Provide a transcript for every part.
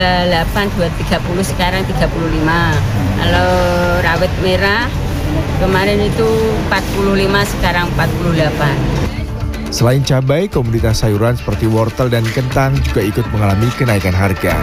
8 230 sekarang 35. Kalau rawit merah kemarin itu 45 sekarang 48. Selain cabai, komoditas sayuran seperti wortel dan kentang juga ikut mengalami kenaikan harga.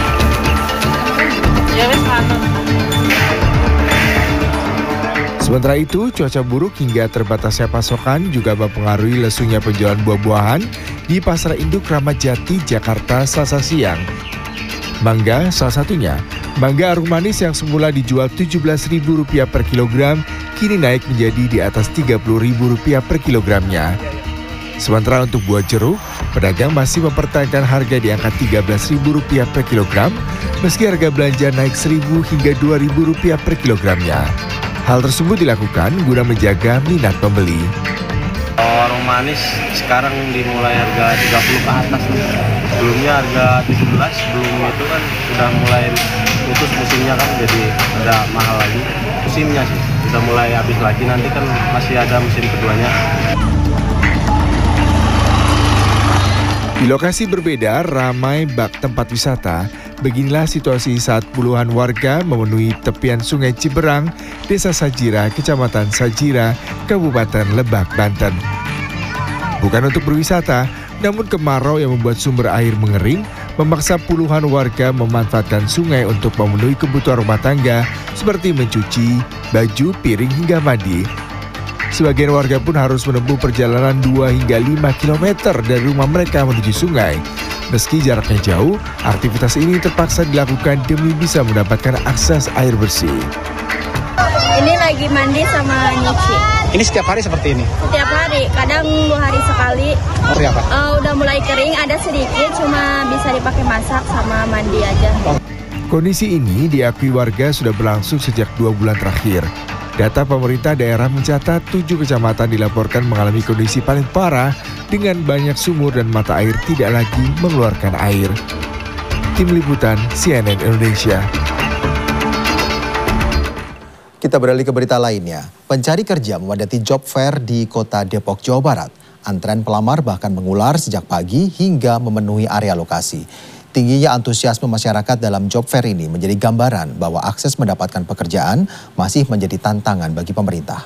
Sementara itu, cuaca buruk hingga terbatasnya pasokan juga mempengaruhi lesunya penjualan buah-buahan di Pasar Induk Ramat Jati, Jakarta Selasa siang. Mangga salah satunya. Mangga arum manis yang semula dijual Rp17.000 per kilogram, kini naik menjadi di atas Rp30.000 per kilogramnya. Sementara untuk buah jeruk, pedagang masih mempertahankan harga di angka Rp13.000 per kilogram, meski harga belanja naik Rp1.000 hingga Rp2.000 per kilogramnya. Hal tersebut dilakukan guna menjaga minat pembeli. Arum manis sekarang dimulai harga 30 ke atas. Sebelumnya harga 17, sebelum itu kan sudah mulai putus musimnya kan, jadi udah mahal lagi. Musimnya sih, sudah mulai habis lagi, nanti kan masih ada musim keduanya. Di lokasi berbeda, ramai bak tempat wisata. Beginilah situasi saat puluhan warga memenuhi tepian Sungai Ciberang, Desa Sajira, Kecamatan Sajira, Kabupaten Lebak, Banten. Bukan untuk berwisata, namun kemarau yang membuat sumber air mengering memaksa puluhan warga memanfaatkan sungai untuk memenuhi kebutuhan rumah tangga seperti mencuci, baju, piring hingga mandi. Sebagian warga pun harus menempuh perjalanan 2 hingga 5 km dari rumah mereka menuju sungai. Meski jaraknya jauh, aktivitas ini terpaksa dilakukan demi bisa mendapatkan akses air bersih. Ini lagi mandi sama nyuci. Ini setiap hari seperti ini? Setiap hari, kadang 2 hari sekali. Oh, apa? Udah mulai kering, ada sedikit, cuma bisa dipakai masak sama mandi aja. Kondisi ini diakui warga sudah berlangsung sejak 2 bulan terakhir. Data pemerintah daerah mencatat 7 kecamatan dilaporkan mengalami kondisi paling parah dengan banyak sumur dan mata air tidak lagi mengeluarkan air. Tim Liputan CNN Indonesia. Kita beralih ke berita lainnya. Pencari kerja memadati job fair di Kota Depok, Jawa Barat. Antrean pelamar bahkan mengular sejak pagi hingga memenuhi area lokasi. Tingginya antusiasme masyarakat dalam job fair ini menjadi gambaran bahwa akses mendapatkan pekerjaan masih menjadi tantangan bagi pemerintah.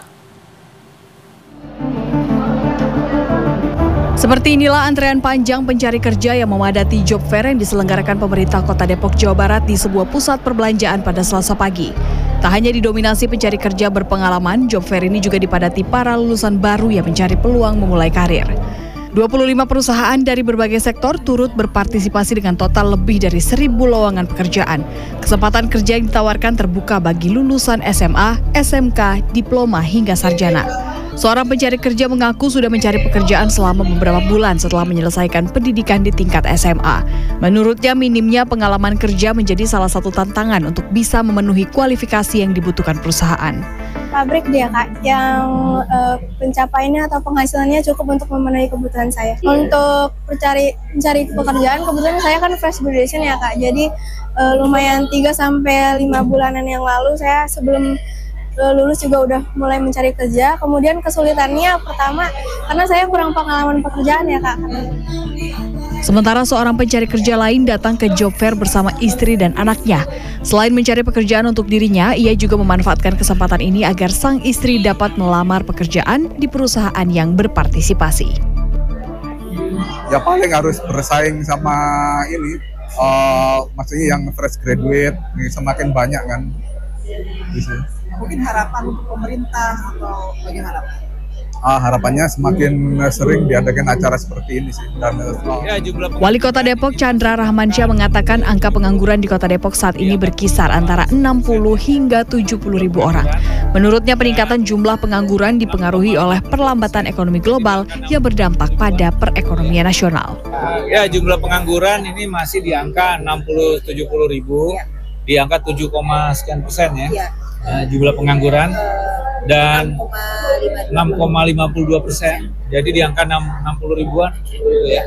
Seperti inilah antrean panjang pencari kerja yang memadati job fair yang diselenggarakan pemerintah Kota Depok, Jawa Barat di sebuah pusat perbelanjaan pada Selasa pagi. Tak hanya didominasi pencari kerja berpengalaman, job fair ini juga dipadati para lulusan baru yang mencari peluang memulai karir. 25 perusahaan dari berbagai sektor turut berpartisipasi dengan total lebih dari 1.000 lowongan pekerjaan. Kesempatan kerja yang ditawarkan terbuka bagi lulusan SMA, SMK, diploma hingga sarjana. Seorang pencari kerja mengaku sudah mencari pekerjaan selama beberapa bulan setelah menyelesaikan pendidikan di tingkat SMA. Menurutnya minimnya pengalaman kerja menjadi salah satu tantangan untuk bisa memenuhi kualifikasi yang dibutuhkan perusahaan. Pabrik dia Kak, yang pencapaiannya atau penghasilannya cukup untuk memenuhi kebutuhan saya. Untuk mencari pekerjaan, kebetulan saya kan fresh graduation ya Kak, jadi lumayan 3-5 bulanan yang lalu saya sebelum lulus juga udah mulai mencari kerja. Kemudian kesulitannya pertama karena saya kurang pengalaman pekerjaan ya Kak. Sementara seorang pencari kerja lain datang ke job fair bersama istri dan anaknya. Selain mencari pekerjaan untuk dirinya, ia juga memanfaatkan kesempatan ini agar sang istri dapat melamar pekerjaan di perusahaan yang berpartisipasi. Ya paling harus bersaing sama ini, maksudnya yang fresh graduate, semakin banyak kan. Mungkin harapan untuk pemerintah atau bagaimana? Harapannya semakin sering diadakan acara seperti ini sih. Wali Kota Depok Chandra Rahmansyah mengatakan angka pengangguran di Kota Depok saat ini berkisar antara 60 hingga 70 ribu orang. Menurutnya peningkatan jumlah pengangguran dipengaruhi oleh perlambatan ekonomi global yang berdampak pada perekonomian nasional. Ya, jumlah pengangguran ini masih di angka 60-70 ribu, di angka 7,sekian% ya. Jumlah pengangguran dan 6,52%, jadi di angka 60 ribuan ya.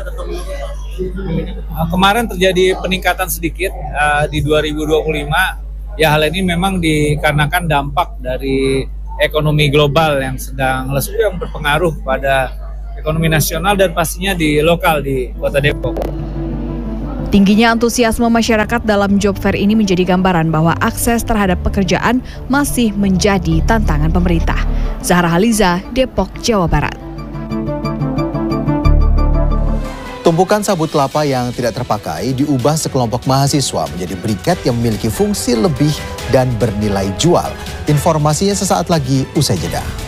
Kemarin terjadi peningkatan sedikit di 2025 ya. Hal ini memang dikarenakan dampak dari ekonomi global yang sedang lesu yang berpengaruh pada ekonomi nasional dan pastinya di lokal di Kota Depok. Tingginya antusiasme masyarakat dalam job fair ini menjadi gambaran bahwa akses terhadap pekerjaan masih menjadi tantangan pemerintah. Zahra Haliza, Depok, Jawa Barat. Tumpukan sabut kelapa yang tidak terpakai diubah sekelompok mahasiswa menjadi briket yang memiliki fungsi lebih dan bernilai jual. Informasinya sesaat lagi usai jeda.